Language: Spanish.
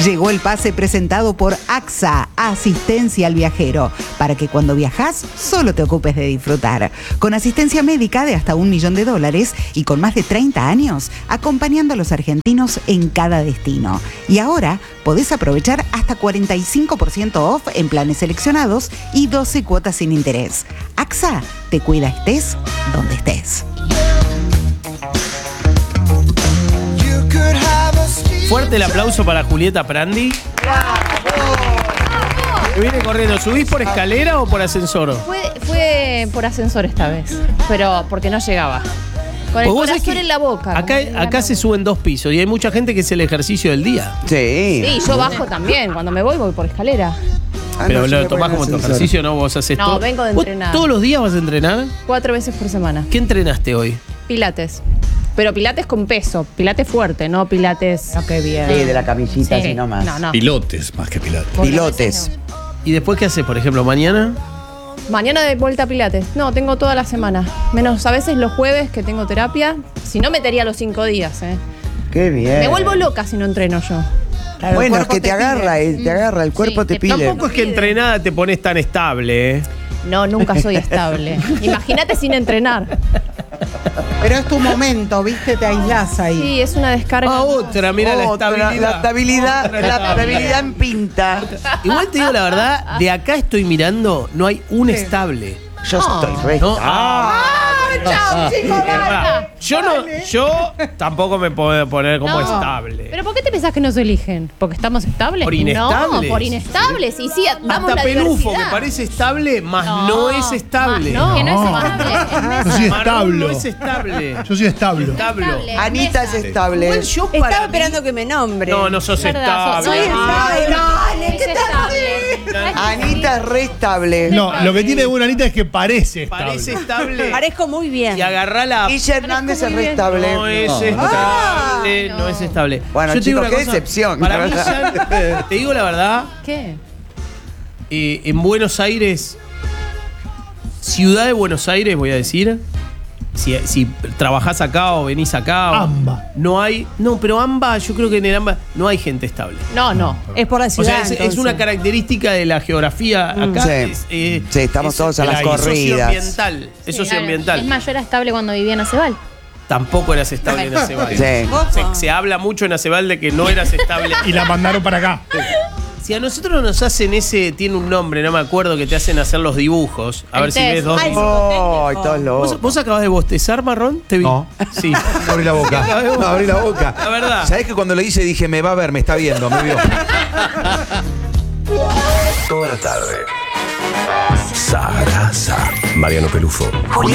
Llegó el pase presentado por AXA, Asistencia al Viajero, para que cuando viajás solo te ocupes de disfrutar. Con asistencia médica de hasta $1 millón y con más de 30 años, acompañando a los argentinos en cada destino. Y ahora podés aprovechar hasta 45% off en planes seleccionados y 12 cuotas sin interés. AXA te cuida estés donde estés. Fuerte el aplauso para Julieta Prandi. Que viene corriendo. ¿Subís por escalera o por ascensor? Fue por ascensor esta vez, pero porque no llegaba. Con el corazón en la boca. Acá se suben 2 pisos y hay mucha gente que es el ejercicio del día. Sí. Sí, yo bajo también. Cuando me voy por escalera. Pero lo tomás como tu ejercicio, ¿no? Vos haces todo. No, vengo de entrenar. ¿Todos los días vas a entrenar? 4 veces por semana. ¿Qué entrenaste hoy? Pilates. Pero pilates con peso, pilates fuerte, no pilates. No, qué bien. Sí, de la camisita, así nomás. No. Pilotes más que pilates. Pilotes. ¿Y después qué haces, por ejemplo, mañana? Mañana de vuelta a pilates. No, tengo toda la semana. Menos a veces los jueves que tengo terapia. Si no, metería los 5 días, Qué bien. Me vuelvo loca si no entreno yo. Claro, bueno, es que te agarra, el cuerpo te pide. Tampoco es que entrenada te pones tan estable, No, nunca soy estable. Imagínate sin entrenar. Pero es tu momento, ¿viste? Te aislás ahí. Sí, es una descarga. Otra, mira la estabilidad. La estabilidad en pinta. Igual te digo la verdad, de acá estoy mirando, no hay un estable. Yo estoy re. No. Chao, chicos, basta. Yo tampoco me puedo poner como estable. ¿Pero por qué te pensás que nos eligen? ¿Porque estamos estables? Por inestables. No, por inestables. Y sí, damos hasta la Pelufo diversidad. me parece estable, más no es estable. Que no es estable. Yo soy Marrón estable. no es estable. Yo soy estable. Anita es estable. Igual yo Estaba para esperando que me nombre. No sos Verdad, estable. Es estable. Anita es re estable. No, lo que tiene de buena Anita es que parece estable. Parece estable. Parezco muy bien. Y agarrá la... Guilla Hernández es re estable. No es estable, no es estable. Bueno, Yo te digo chicos, una qué cosa, decepción. Para mí ya, te digo la verdad, ¿Qué? En Buenos Aires, ciudad de Buenos Aires, voy a decir, si trabajás acá o venís acá. Amba. Pero AMBA, yo creo que en el AMBA no hay gente estable. No. Es por la O ciudad. sea, es una característica de la geografía acá. Sí. Sí, estamos todos a las corridas. Es socioambiental. Es más, yo era estable cuando vivía en Acebal. Tampoco eras estable en Acebal. Sí. Se habla mucho en Acebal de que no eras estable. Y la mandaron para acá. Si a nosotros nos hacen tiene un nombre, no me acuerdo, que te hacen hacer los dibujos. A ver si ves dos. Ay, todos locos. ¿Vos acabas de bostezar, Marrón? Te vi. No. Sí. No abrí la boca. No abrí la boca. La verdad. ¿Sabés que cuando lo hice dije, me va a ver, me está viendo, me vio? Toda la tarde. Sarasa. Mariano Pelufo.